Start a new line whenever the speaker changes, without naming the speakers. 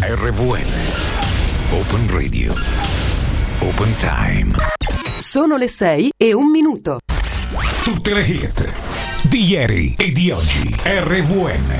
RVN. Open Radio. Open Time.
Sono le 6:01.
Tutte le hit di ieri e di oggi. RVN.